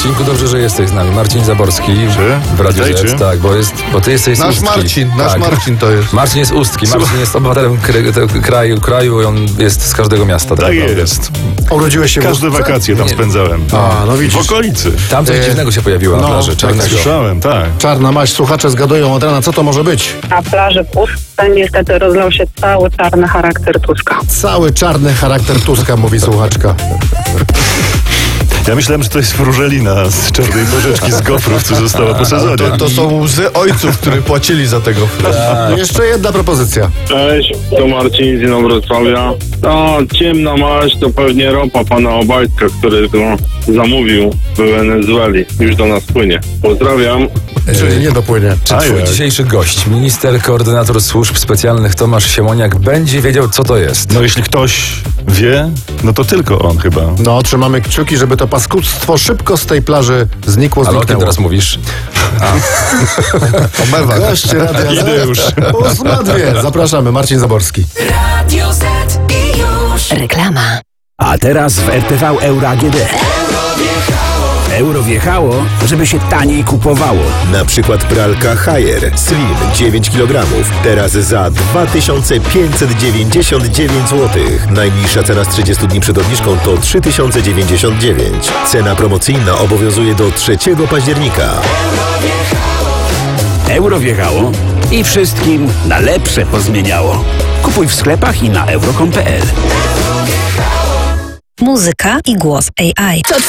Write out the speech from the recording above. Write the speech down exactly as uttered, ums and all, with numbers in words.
Marcinku, dobrze, że jesteś z nami. Marcin Zaborski w Radiu Z. Tak, bo, jest, bo ty jesteś z Nasz Ustki. Marcin, nasz tak. Marcin to jest. Marcin jest Ustki, Marcin jest obywatelem kry, kraju, kraju i on jest z każdego miasta. Tak naprawdę. jest. Urodziłeś się w Każde Ustce? wakacje tam Nie. spędzałem. A, no widzisz. W okolicy. Tam coś E, dziwnego się pojawiło na no, plaży, tak czarnego. Słyszałem, tak. Czarna maść, słuchacze zgadują od rana, co to może być? Na plaży w Ustce niestety rozlał się cały czarny charakter Tuska. Cały czarny charakter Tuska, mówi słuchaczka. Ja myślałem, że to jest wróżelina z czarnej porzeczki z gofrów, co została po sezonie. To, to są łzy ojców, którzy płacili za tego. No, jeszcze jedna propozycja. Cześć, to Marcin z Inowrocławia. No, ciemna maść to pewnie ropa pana Obajtka, który go zamówił w Wenezueli. Już do nas płynie. Pozdrawiam. Czyli nie dopłynie. Czy A twój jak? dzisiejszy gość, minister, koordynator służb specjalnych Tomasz Siemoniak będzie wiedział, co to jest? No jeśli ktoś wie, no to tylko on chyba. No, trzymamy kciuki, żeby to paskudztwo szybko z tej plaży znikło, Ale o zniknęło. kim teraz mówisz? Omewa. Gość Radia Idę już. ósma dwie. Zapraszamy, Marcin Zaborski. Radio Z i już. Reklama. A teraz w R T V Euro A G D. Euro wjechało, żeby się taniej kupowało. Na przykład pralka Haier Slim dziewięć kilogramów. Teraz za dwa tysiące pięćset dziewięćdziesiąt dziewięć złotych. Najniższa cena z trzydziestu dni przed obniżką to trzy tysiące dziewięćdziesiąt dziewięć. Cena promocyjna obowiązuje do trzeciego października. Euro wjechało i wszystkim na lepsze pozmieniało. Kupuj w sklepach i na euro kropka com kropka p l. Muzyka i głos A I.